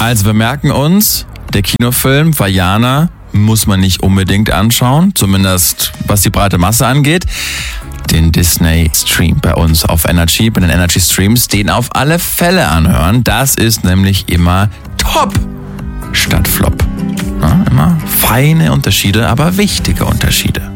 Also wir merken uns, der Kinofilm Vaiana muss man nicht unbedingt anschauen, zumindest was die breite Masse angeht. Den Disney-Stream bei uns auf Energy, bei den Energy-Streams, den auf alle Fälle anhören. Das ist nämlich immer top statt flop. Ja, immer feine Unterschiede, aber wichtige Unterschiede.